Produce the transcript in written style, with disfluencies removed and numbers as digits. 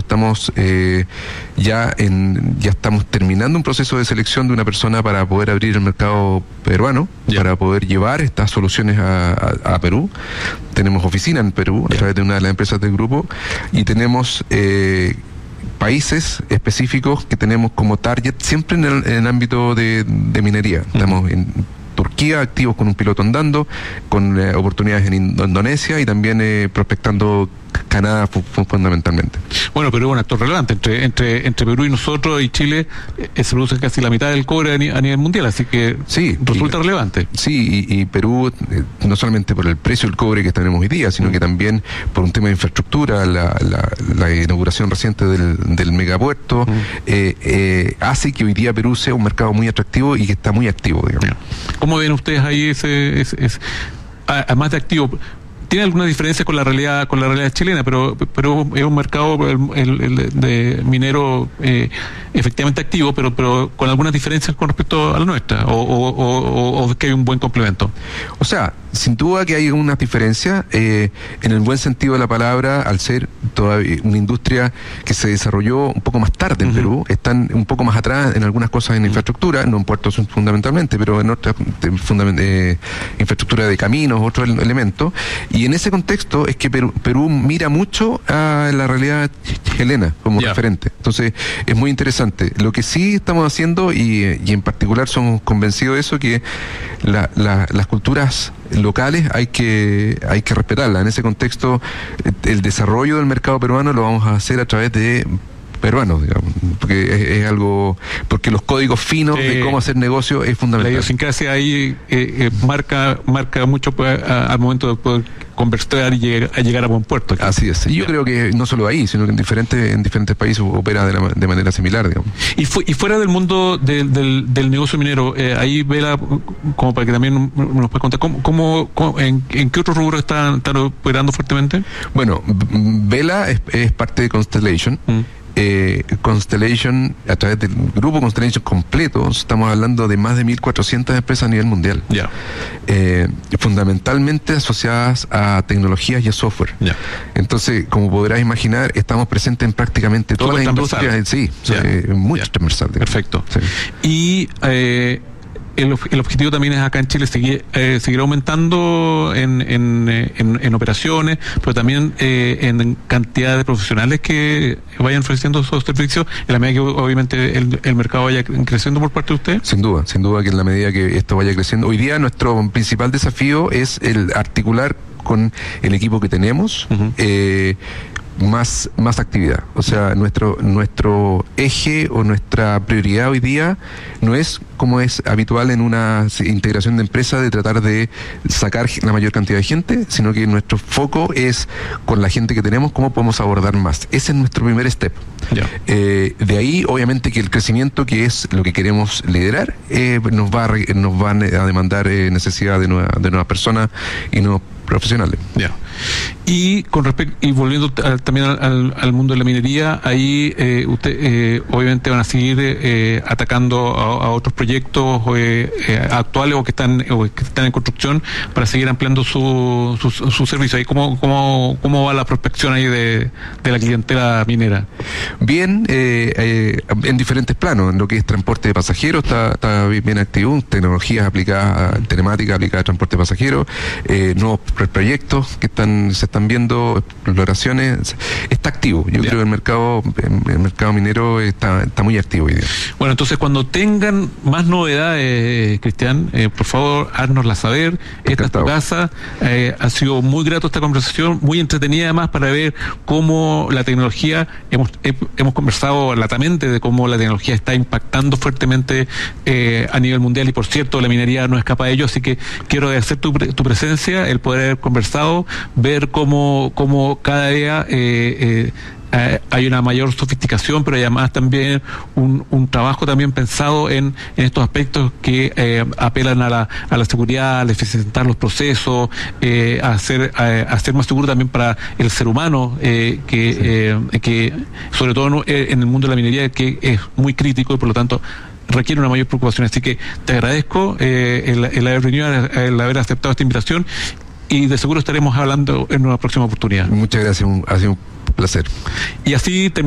estamos ya estamos terminando un proceso de selección de una persona para poder abrir el mercado peruano, para poder llevar estas soluciones a Perú. Tenemos oficina en Perú a través de una de las empresas del grupo y tenemos países específicos que tenemos como target siempre en el ámbito de minería. Estamos en Turquía, activos con un piloto andando, con oportunidades en Indonesia y también prospectando Canadá fundamentalmente. Bueno, Perú es un actor relevante. Entre Perú y nosotros y Chile se produce casi la mitad del cobre a nivel mundial, así que sí, resulta relevante. Sí, y Perú, no solamente por el precio del cobre que tenemos hoy día, sino que también por un tema de infraestructura, la inauguración reciente del megapuerto, hace que hoy día Perú sea un mercado muy atractivo y que está muy activo, digamos. ¿Cómo ven ustedes ahí además de activo? Tiene algunas diferencias con la realidad chilena, pero es un mercado de minero efectivamente activo, pero con algunas diferencias con respecto a la nuestra, o es que hay un buen complemento. O sea, sin duda que hay unas diferencias, en el buen sentido de la palabra, al ser todavía una industria que se desarrolló un poco más tarde en Perú, están un poco más atrás en algunas cosas en infraestructura, no en puertos fundamentalmente, pero en otras infraestructura de caminos, otro elemento. Y en ese contexto es que Perú mira mucho a la realidad chilena como referente. Entonces, es muy interesante. Lo que sí estamos haciendo, y en particular somos convencidos de eso, que las culturas locales hay que respetarlas. En ese contexto, el desarrollo del mercado peruano lo vamos a hacer a través de peruanos, digamos, porque es algo, porque los códigos finos de cómo hacer negocio es fundamental. La idiosincrasia ahí marca mucho al momento de poder conversar y llegar a buen puerto. Así es. Y yo creo que no solo ahí, sino que en diferentes países opera de manera similar, digamos. Y fuera del mundo del negocio minero, ahí Vela, como para que también nos pueda contar, ¿en qué otros rubros están operando fuertemente? Bueno, Vela es parte de Constellation. Constellation, a través del grupo Constellation completo, estamos hablando de más de 1.400 empresas a nivel mundial, fundamentalmente asociadas a tecnologías y a software. Entonces, como podrás imaginar, estamos presentes en prácticamente todas las industrias. Sí, muy transversal. Perfecto. Sí. Y el objetivo también es acá en Chile seguir aumentando en operaciones, pero también en cantidad de profesionales que vayan ofreciendo esos servicios, en la medida que obviamente el mercado vaya creciendo por parte de usted. Sin duda que en la medida que esto vaya creciendo. Hoy día nuestro principal desafío es el articular con el equipo que tenemos más actividad. O sea, nuestro eje o nuestra prioridad hoy día no es, como es habitual en una integración de empresas, de tratar de sacar la mayor cantidad de gente, sino que nuestro foco es con la gente que tenemos, cómo podemos abordar más. Ese es nuestro primer step. De ahí, obviamente, que el crecimiento, que es lo que queremos liderar, nos va a demandar necesidad de nuevas personas y nuevos profesionales. Y volviendo también al mundo de la minería, ahí usted obviamente van a seguir atacando a otros proyectos actuales o que están en construcción para seguir ampliando su servicio. Ahí ¿cómo va la prospección ahí de la clientela minera? Bien, en diferentes planos. En lo que es transporte de pasajeros está bien activo, tecnologías aplicadas, telemática aplicada a transporte de pasajeros, nuevos proyectos que se están viendo, exploraciones. Está activo. Yo creo que el mercado minero está muy activo hoy día. Bueno, entonces cuando tengan más novedades, Cristian, por favor, háznosla saber. Esta es tu casa. Ha sido muy grato esta conversación, muy entretenida además, para ver cómo la tecnología, hemos conversado latamente de cómo la tecnología está impactando fuertemente a nivel mundial, y por cierto, la minería no escapa de ello, así que quiero agradecer tu presencia, el poder haber conversado, ver cómo cada día hay una mayor sofisticación, pero además también un trabajo también pensado en estos aspectos que apelan a la seguridad, a eficientar los procesos, a ser más seguro también para el ser humano, que sobre todo en el mundo de la minería, que es muy crítico y por lo tanto requiere una mayor preocupación. Así que te agradezco el haber venido, el haber aceptado esta invitación, y de seguro estaremos hablando en una próxima oportunidad. Muchas gracias, ha sido un placer. Y así